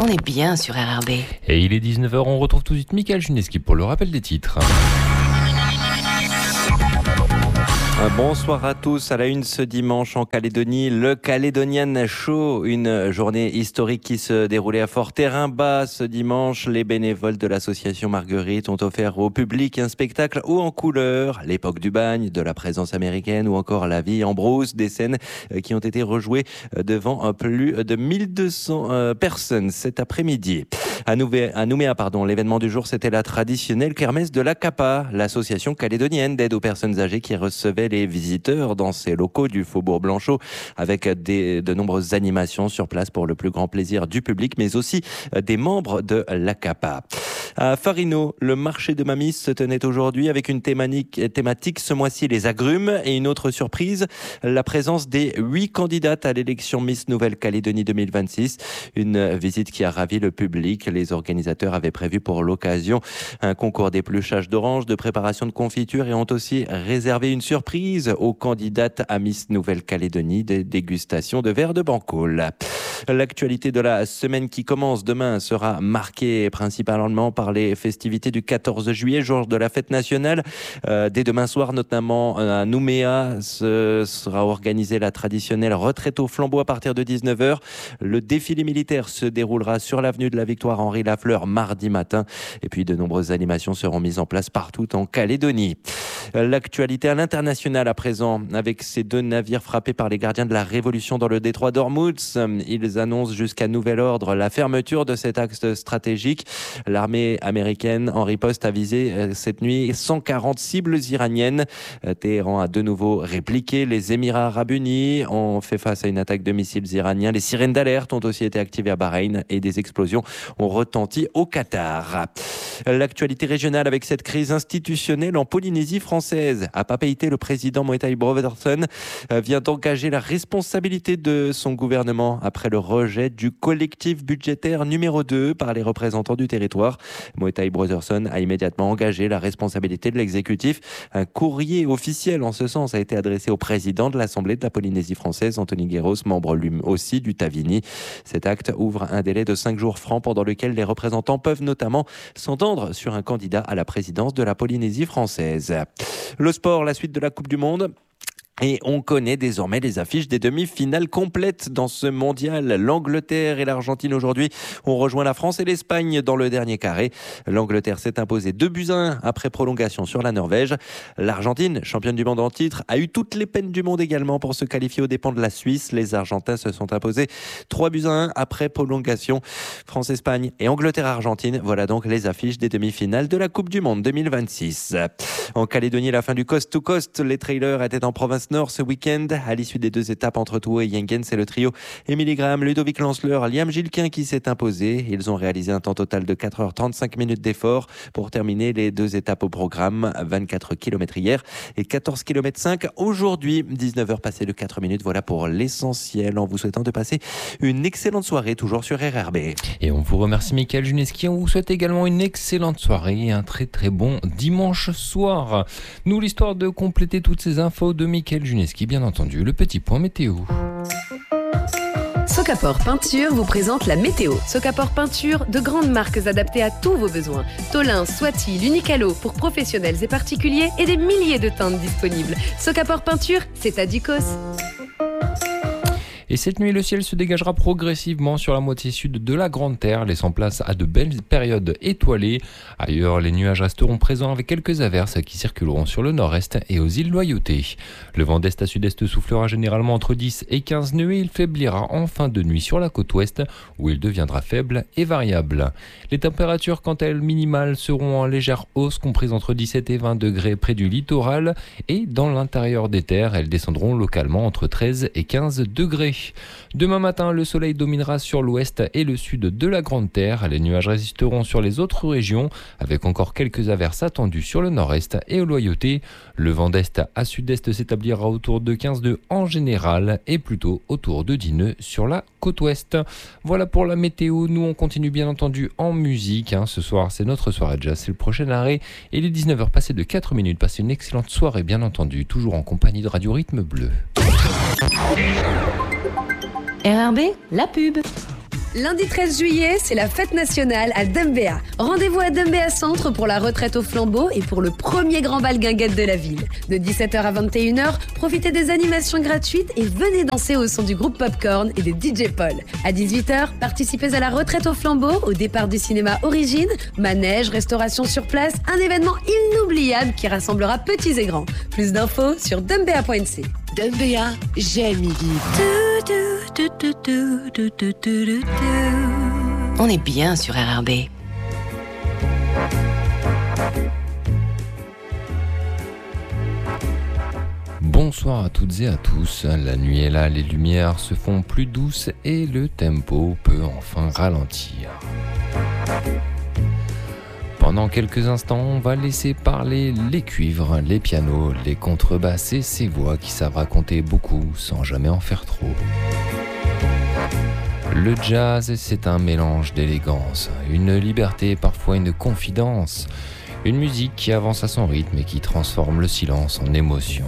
On est bien sur RRB. Et il est 19h, on retrouve tout de suite Michael Juneski pour le rappel des titres. Bonsoir à tous. À la une ce dimanche en Calédonie, le Caledonian Show, une journée historique qui se déroulait à Fort-Terrain-Bas ce dimanche. Les bénévoles de l'association Marguerite ont offert au public un spectacle haut en couleur, l'époque du bagne, de la présence américaine ou encore la vie en brousse, des scènes qui ont été rejouées devant plus de 1200 personnes cet après-midi. À Nouméa, l'événement du jour, c'était la traditionnelle kermesse de l'ACAPA, l'association calédonienne d'aide aux personnes âgées qui recevait les visiteurs dans ses locaux du Faubourg Blanchot avec de nombreuses animations sur place pour le plus grand plaisir du public, mais aussi des membres de l'ACAPA. À Farino, le marché de Mamis se tenait aujourd'hui avec une thématique ce mois-ci, les agrumes, et une autre surprise, la présence des 8 candidates à l'élection Miss Nouvelle-Calédonie 2026. Une visite qui a ravi le public. Les organisateurs avaient prévu pour l'occasion un concours d'épluchage d'oranges, de préparation de confiture et ont aussi réservé une surprise aux candidates à Miss Nouvelle-Calédonie, des dégustations de verres de Bancoul. L'actualité de la semaine qui commence demain sera marquée principalement par les festivités du 14 juillet, jour de la fête nationale. Dès demain soir, notamment à Nouméa, sera organisée la traditionnelle retraite au flambeau à partir de 19h. Le défilé militaire se déroulera sur l'avenue de la Victoire Henri Lafleur mardi matin. Et puis de nombreuses animations seront mises en place partout en Calédonie. L'actualité à l'international à présent, avec ces 2 navires frappés par les gardiens de la Révolution dans le détroit d'Ormuz. Ils annoncent jusqu'à nouvel ordre la fermeture de cet axe stratégique. L'armée américaine, en riposte, a visé cette nuit 140 cibles iraniennes. Téhéran a de nouveau répliqué. Les Émirats arabes unis ont fait face à une attaque de missiles iraniens. Les sirènes d'alerte ont aussi été activées à Bahreïn et des explosions ont retenti au Qatar. L'actualité régionale avec cette crise institutionnelle en Polynésie française. À Papeete, le président Moetai Brotherson vient d'engager la responsabilité de son gouvernement après le rejet du collectif budgétaire numéro 2 par les représentants du territoire. Moetai Brotherson a immédiatement engagé la responsabilité de l'exécutif. Un courrier officiel en ce sens a été adressé au président de l'Assemblée de la Polynésie française, Anthony Guéros, membre lui aussi du Tavini. Cet acte ouvre un délai de 5 jours francs pendant lequel les représentants peuvent notamment s'entendre sur un candidat à la présidence de la Polynésie française. Le sport, la suite de la Coupe du Monde. Et on connaît désormais les affiches des demi-finales complètes dans ce mondial. L'Angleterre et l'Argentine aujourd'hui ont rejoint la France et l'Espagne dans le dernier carré. L'Angleterre s'est imposée 2-1 après prolongation sur la Norvège. L'Argentine, championne du monde en titre, a eu toutes les peines du monde également pour se qualifier aux dépens de la Suisse. Les Argentins se sont imposés 3-1 après prolongation. France-Espagne et Angleterre-Argentine, voilà donc les affiches des demi-finales de la Coupe du Monde 2026. En Calédonie, la fin du Coast to Coast. Les trailers étaient en province Nord ce week-end. À l'issue des 2 étapes entre Touo et Yengen, c'est le trio Émilie Graham, Ludovic Lanceleur, Liam Gilquin qui s'est imposé. Ils ont réalisé un temps total de 4h35 minutes d'effort pour terminer les 2 étapes au programme. 24 km hier et 14 km 5 aujourd'hui. 19h passées de 4 minutes. Voilà pour l'essentiel, en vous souhaitant de passer une excellente soirée toujours sur RRB. Et on vous remercie Michael Juneski. On vous souhaite également une excellente soirée et un très très bon dimanche soir. Nous, l'histoire de compléter toutes ces infos de Michael Juneski, bien entendu, le petit point météo. Socapor Peinture vous présente la météo. Socapor Peinture, de grandes marques adaptées à tous vos besoins. Tolin, Swati, l'Unicalo pour professionnels et particuliers et des milliers de teintes disponibles. Socapor Peinture, c'est à Ducos. Et cette nuit, le ciel se dégagera progressivement sur la moitié sud de la Grande Terre, laissant place à de belles périodes étoilées. Ailleurs, les nuages resteront présents avec quelques averses qui circuleront sur le nord-est et aux îles Loyauté. Le vent d'est à sud-est soufflera généralement entre 10 et 15 nœuds et il faiblira en fin de nuit sur la côte ouest, où il deviendra faible et variable. Les températures, quant à elles minimales, seront en légère hausse, comprises entre 17 et 20 degrés près du littoral, et dans l'intérieur des terres, elles descendront localement entre 13 et 15 degrés. Demain matin, le soleil dominera sur l'ouest et le sud de la Grande Terre. Les nuages résisteront sur les autres régions, avec encore quelques averses attendues sur le nord-est et aux Loyautés. Le vent d'est à sud-est s'établira autour de 15 nœuds en général et plutôt autour de 10 nœuds sur la côte ouest. Voilà pour la météo. Nous, on continue bien entendu en musique. Ce soir, c'est notre soirée jazz. C'est le prochain arrêt. Et il est 19h passé de 4 minutes. Passez une excellente soirée, bien entendu, toujours en compagnie de Radio Rythme Bleu. RRB, la pub. Lundi 13 juillet, c'est la fête nationale à Dumbéa. Rendez-vous à Dumbéa Centre pour la retraite au flambeau et pour le premier grand bal guinguette de la ville. De 17h à 21h, profitez des animations gratuites et venez danser au son du groupe Popcorn et des DJ Paul. À 18h, participez à la retraite au flambeau, au départ du cinéma Origine, manège, restauration sur place, un événement inoubliable qui rassemblera petits et grands. Plus d'infos sur dumbéa.nc. Dumbéa, j'aime Midi. On est bien sur RRB. Bonsoir à toutes et à tous, la nuit est là, les lumières se font plus douces et le tempo peut enfin ralentir. Pendant quelques instants, on va laisser parler les cuivres, les pianos, les contrebasses et ces voix qui savent raconter beaucoup sans jamais en faire trop. Le jazz, c'est un mélange d'élégance, une liberté, parfois une confidence, une musique qui avance à son rythme et qui transforme le silence en émotion.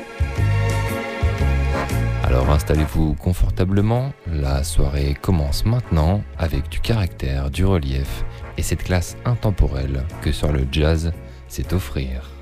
Alors installez-vous confortablement, la soirée commence maintenant avec du caractère, du relief et cette classe intemporelle que sur le jazz sait offrir.